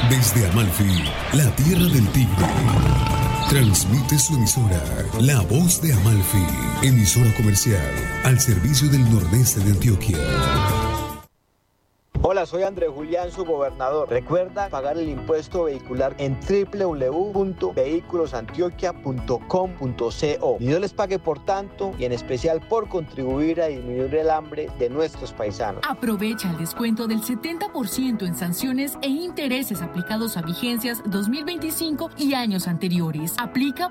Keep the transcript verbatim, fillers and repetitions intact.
Desde Amalfi, la tierra del tigre. Transmite su emisora, La Voz de Amalfi, emisora comercial al servicio del nordeste de Antioquia. Hola, soy Andrés Julián, su gobernador. Recuerda pagar el impuesto vehicular en doble u doble u doble u punto vehículos antioquia punto com punto co. Y Dios les pague por tanto y en especial por contribuir a disminuir el hambre de nuestros paisanos. Aprovecha el descuento del setenta por ciento en sanciones e intereses aplicados a vigencias dos mil veinticinco y años anteriores. Aplica